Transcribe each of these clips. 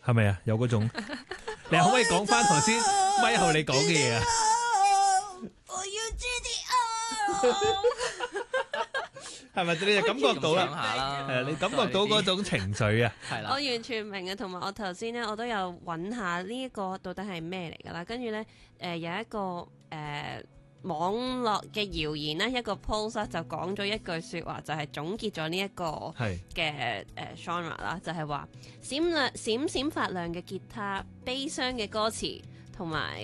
係咪啊？有嗰種，你可唔可以講翻頭先咪後你講嘅嘢啊？ 我要 GTO。 係咪你就感覺到啦？ 啦， 係啊，你感覺到嗰種情緒啊？ 係啦， 我完全唔明啊，同埋我頭先咧，我都有揾下呢一個到底係咩嚟㗎啦。跟住咧，有一個網絡嘅謠言咧，一個 post 就講咗一句説話，就係總結咗呢一個係嘅genre 啦，就係話閃閃發亮嘅吉他、悲傷嘅歌詞同埋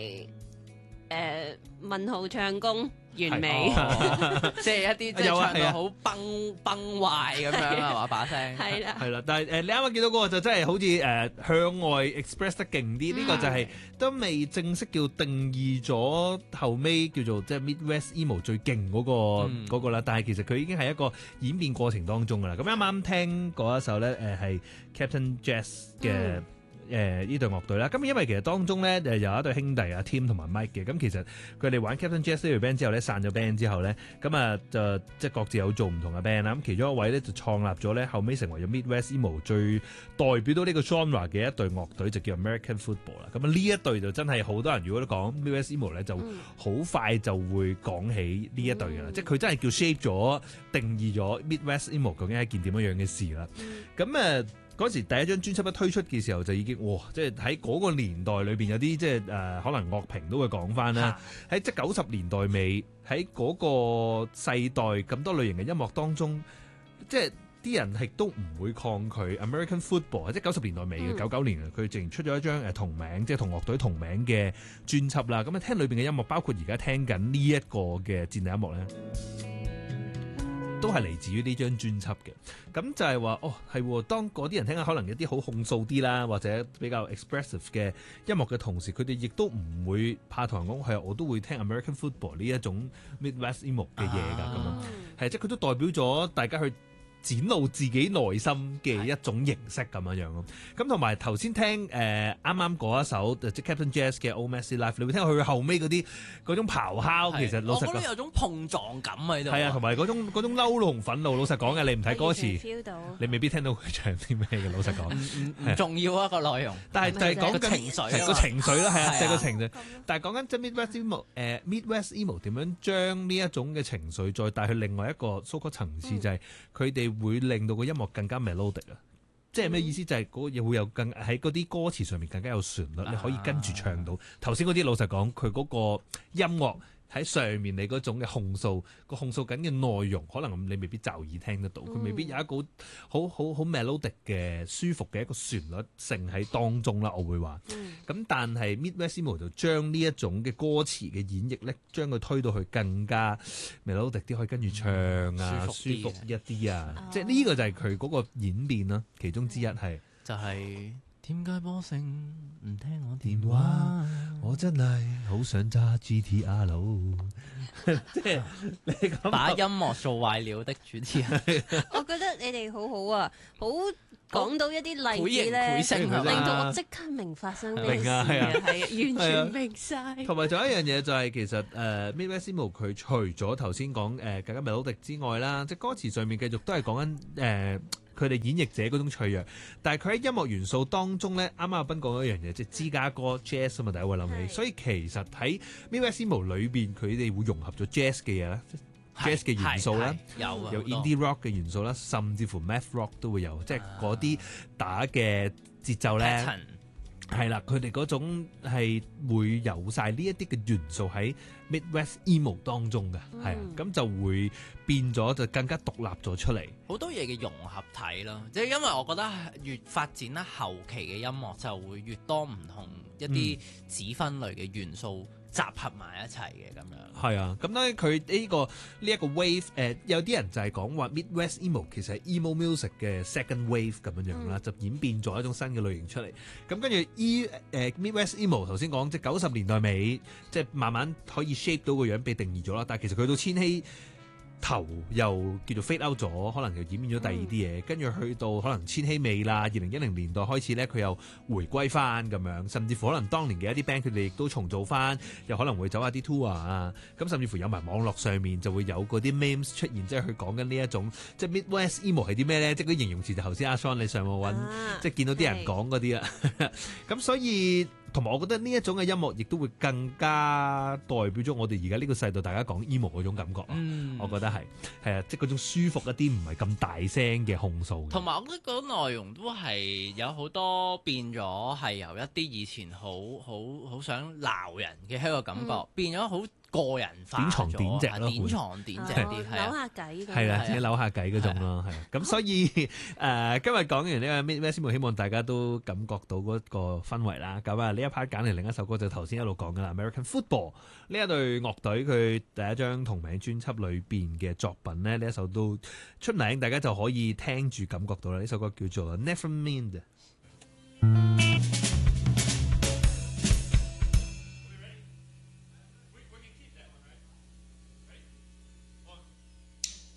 問號唱功完美。 即係一啲即係有啊唱到好崩壞咁樣係嘛把聲。 係啦， 係啦，但係你啱啱見到嗰個就真係好似向外 express 得勁啲，呢個就係都未正式叫定義咗後尾叫做即係 Midwest Emo 最勁嗰個啦。但係其實佢已經係一個演變過程當中㗎啦。咁啱啱聽嗰一首咧係 Captain Jazz 嘅。呢隊樂隊啦，咁因為其實當中咧有一對兄弟啊 Tim 同埋 Mike 嘅，咁其實佢哋玩 Captain Jazz 呢隊 band 之後咧散咗 band 之後咧，咁啊就即係各自有做唔同嘅 band 啦。咁其中一位咧就創立咗咧，後尾成為咗 Midwest Emo 最代表到呢個 genre 嘅一隊樂隊，就叫 American Football 啦。咁啊呢一隊就真係好多人如果都講 Midwest Emo 咧，就好快就會講起呢一隊㗎啦。即係佢真係叫 shape 咗、定義咗 Midwest Emo 究竟係一件點樣樣嘅事啦。咁嗰時第一張專輯一推出嘅時候就已經哇！即係喺嗰個年代裏邊有啲即係可能樂評都會講翻啦。喺即係90年代尾喺嗰個世代咁多類型嘅音樂當中，即係啲人係都唔會抗拒 American Football。即係90年代尾嘅99年佢竟然出咗一張同名即係同樂隊同名嘅專輯啦。咁聽裏邊嘅音樂，包括而家聽緊呢一個嘅戰地音樂咧，都係嚟自於呢張專輯嘅。咁就係話係當嗰啲人聽下可能有啲好控訴啲啦，或者比較 expressive 嘅音樂嘅同時，佢哋亦都唔會怕同人講係我都會聽 American Football 呢一種 Midwest Emo 嘅嘢㗎咁樣。係即係佢都代表咗大家去展露自己內心嘅一種形式咁樣咯。咁同埋頭先聽啱啱嗰一首即係 Captain Jazz 嘅 Old Messy Life，你會聽佢後尾嗰種咆哮，其實老實講， 我覺得有種碰撞感喺度。 係啊，同埋嗰種嬲怒同憤怒，老實講嘅，你唔睇歌詞， feel 到你未必聽到佢唱啲咩嘅。老實講， 唔重要啊個內容， 但係就係講緊情緒啊嘛個情緒啦，係啊，就係個情緒。 咁但係講緊即係 Midwest Emo 點樣將呢一種嘅情緒再帶去另外一個層次，就係佢哋會令到個音樂更加 melodic 啊！即係咩意思？就係嗰個嘢會有更喺嗰啲歌詞上面更加有旋律，你可以跟住唱到。頭先嗰啲老實講，佢嗰個音樂喺上面你嗰種嘅控訴緊嘅內容，可能你未必驟耳聽得到，佢未必有一個好 melodic 嘅舒服嘅一個旋律性喺當中啦。我會話，咁但係 Midwest Emo 就將呢一種嘅歌詞嘅演繹咧，將佢推到去更加 melodic 啲，可以跟住唱啊，舒服一啲啊，即係呢個就係佢嗰個演變啦，其中之一係就係點解波聲唔聽我電話？ 我真係好想揸 GTR 佬，即係你咁把音樂做壞了的主持人， 我覺得你哋好好啊，好講到一啲例子咧， 倍聲係嘛令到我即刻明發生咩事明啊係啊係完全明晒。 同埋仲有一樣嘢就係其實Midwest Emo 佢除咗頭先講更加 melodic 之外啦，即係歌詞上面繼續都係講緊佢哋演繹者嗰種脆弱，但係佢喺音樂元素當中咧，啱啱阿斌講咗一樣嘢，即係芝加哥 jazz 啊嘛，大家會諗起，所以其實喺 Midwest Emo 裏邊，佢哋會融合咗 jazz 嘅嘢啦，jazz 嘅元素啦，有 indie rock 嘅元素啦，甚至乎 math rock 都會有，即係嗰啲打嘅節奏咧。係啦，佢哋嗰種係會有晒呢一啲嘅元素喺 Midwest Emo 當中嘅，係啊，咁就會變咗就更加獨立咗出嚟。 好多嘢嘅融合體咯，即係因為我覺得越發展得後期嘅音樂就會越多唔同一啲子分類嘅元素集合埋一齊嘅咁樣。 係啊，咁當然佢呢一個 wave 有啲人就係講話 Midwest Emo 其實係 emo music 嘅 second wave 咁樣樣啦，就演變咗一種新嘅類型出嚟。咁跟住Midwest Emo 頭先講即係90年代尾，即係慢慢可以 shape 到個樣被定義咗啦。但係其實佢到千禧頭又叫做 fade out 咗，可能又演變咗第二啲嘢，跟住去到可能千禧尾啦，2010年代開始咧，佢又回歸翻咁樣，甚至乎可能當年嘅一啲 band 佢哋亦都重做翻，又可能會走下啲 tour 啊，咁甚至乎有埋網絡上面就會有嗰啲 memes 出現，即係佢講緊呢一種即係 Midwest emo 係啲咩咧？即係嗰啲形容詞就頭先阿 Son 你上網揾，即係見到啲人講嗰啲啊，咁所以。同埋我覺得呢一種嘅音樂亦都會更加代表咗我哋而家呢個世代大家講 emo 嗰種感覺咯。我覺得係啊，即係嗰種舒服一啲，唔係咁大聲嘅控訴。 同埋我覺得嗰個內容都係有好多變咗，係由一啲以前好想鬧人嘅一個感覺，變咗好個人化咗， 點床點隻咯， 點床點隻啲， 扭下偈， 係啦，自己扭下偈嗰種咯，係咁所以今日講完呢個 Midwest Emo，希望大家都感覺到嗰個氛圍啦。咁啊，呢一 part 揀嚟另一首歌就頭先一路講嘅啦，American Football 呢一隊樂隊佢第一張同名專輯裏邊嘅作品咧，呢一首都出名，大家就可以聽住感覺到啦。呢首歌叫做 Never Mind。